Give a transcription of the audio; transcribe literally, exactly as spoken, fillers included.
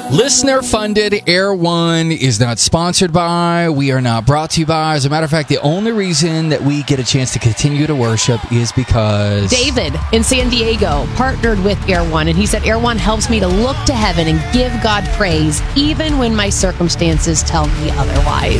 Listener funded. Air One is not sponsored by. We are not brought to you by. As a matter of fact, the only reason that we get a chance to continue to worship is because David in San Diego partnered with Air One, and he said Air One helps me to look to heaven and give God praise even when my circumstances tell me otherwise.